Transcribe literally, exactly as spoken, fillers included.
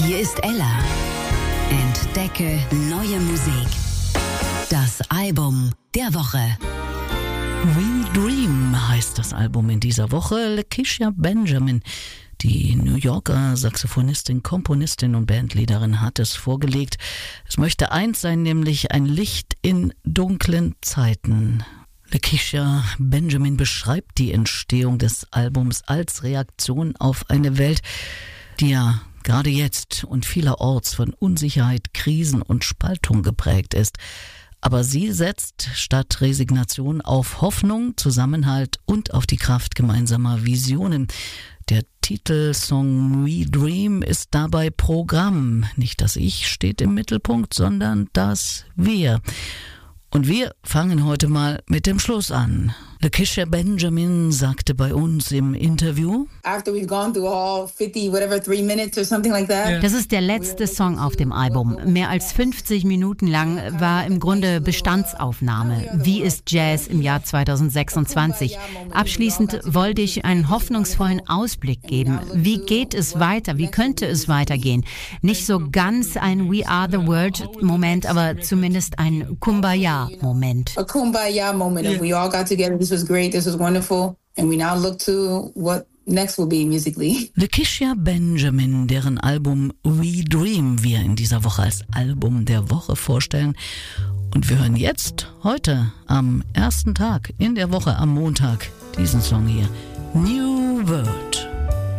Hier ist Ella. Entdecke neue Musik. Das Album der Woche. We Dream heißt das Album in dieser Woche. Lakecia Benjamin, die New Yorker Saxophonistin, Komponistin und Bandleaderin, hat es vorgelegt. Es möchte eins sein, nämlich ein Licht in dunklen Zeiten. Lakecia Benjamin beschreibt die Entstehung des Albums als Reaktion auf eine Welt, die ja gerade jetzt und vielerorts von Unsicherheit, Krisen und Spaltung geprägt ist. Aber sie setzt statt Resignation auf Hoffnung, Zusammenhalt und auf die Kraft gemeinsamer Visionen. Der Titelsong We Dream ist dabei Programm. Nicht das Ich steht im Mittelpunkt, sondern das Wir. Und wir fangen heute mal mit dem Schluss an. Lakecia Benjamin sagte bei uns im Interview: After we've gone through all fifty, whatever, three minutes or something like that. Das ist der letzte Song auf dem Album. Mehr als fünfzig Minuten lang war im Grunde Bestandsaufnahme. Wie ist Jazz im Jahr zwanzig sechsundzwanzig? Abschließend wollte ich einen hoffnungsvollen Ausblick geben. Wie geht es weiter? Wie könnte es weitergehen? Nicht so ganz ein We Are the World Moment, aber zumindest ein Kumbaya-Moment. A Kumbaya moment of we all got together. This was great. This was wonderful. And we now look to what next will be musically. Lakecia Benjamin, deren Album We Dream wir in dieser Woche als Album der Woche vorstellen. Und wir hören jetzt, heute, am ersten Tag in der Woche, am Montag, diesen Song hier. New World.